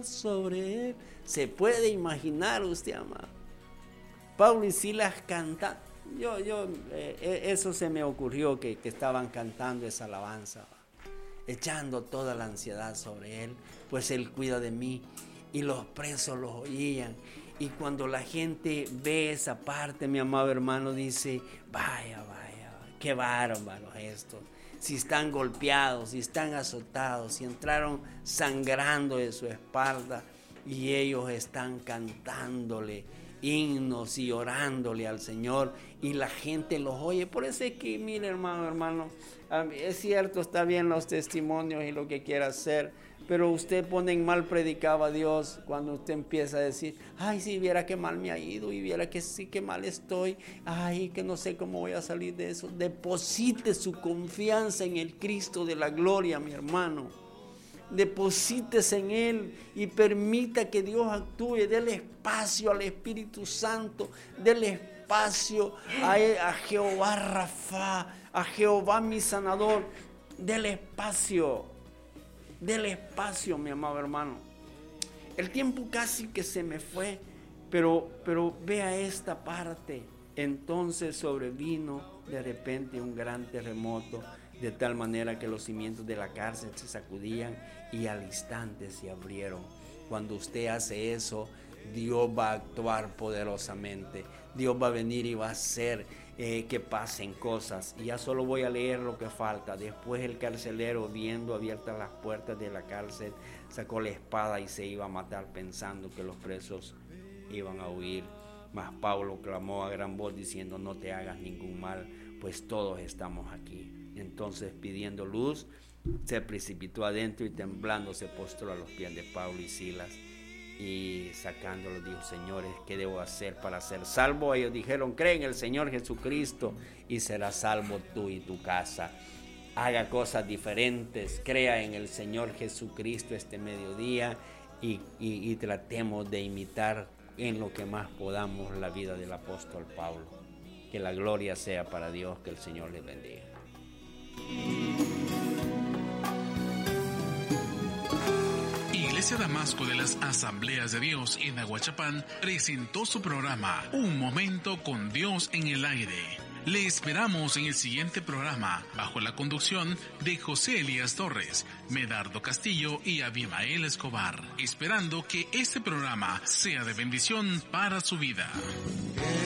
sobre él. ¿Se puede imaginar usted, amado? Pablo y Silas cantan. Eso se me ocurrió que estaban cantando esa alabanza, echando toda la ansiedad sobre él, pues él cuida de mí. Y los presos los oían. Y cuando la gente ve esa parte, mi amado hermano, dice, vaya, qué bárbaros estos. Si están golpeados, si están azotados, si entraron sangrando de su espalda y ellos están cantándole himnos y orándole al Señor y la gente los oye. Por eso es que, mire, hermano, es cierto, está bien los testimonios y lo que quiera hacer, pero usted pone en mal predicado a Dios cuando usted empieza a decir, ay, si viera qué mal me ha ido, y viera que sí, qué mal estoy, ay, que no sé cómo voy a salir de eso. Deposite su confianza en el Cristo de la gloria, mi hermano. Deposítese en Él y permita que Dios actúe. Dele espacio al Espíritu Santo, dele espacio a Jehová Rafa, a Jehová mi sanador. Dele espacio, mi amado hermano. El tiempo casi que se me fue, pero vea esta parte. Entonces sobrevino de repente un gran terremoto, de tal manera que los cimientos de la cárcel se sacudían y al instante se abrieron. Cuando usted hace eso, Dios va a actuar poderosamente. Dios va a venir y va a hacer que pasen cosas. Y ya solo voy a leer lo que falta. Después el carcelero, viendo abiertas las puertas de la cárcel, sacó la espada y se iba a matar, pensando que los presos iban a huir. Mas Pablo clamó a gran voz diciendo, no te hagas ningún mal, pues todos estamos aquí. Entonces, pidiendo luz, se precipitó adentro y temblando se postró a los pies de Pablo y Silas, y sacándolo dijo, señores, ¿qué debo hacer para ser salvo? Ellos dijeron, cree en el Señor Jesucristo y serás salvo tú y tu casa. Haga cosas diferentes, crea en el Señor Jesucristo este mediodía y tratemos de imitar en lo que más podamos la vida del apóstol Pablo. Que la gloria sea para Dios, que el Señor les bendiga. Iglesia Damasco de las Asambleas de Dios en Aguachapán presentó su programa Un Momento con Dios en el Aire. Le esperamos en el siguiente programa bajo la conducción de José Elías Torres, Medardo Castillo y Abimael Escobar, esperando que este programa sea de bendición para su vida.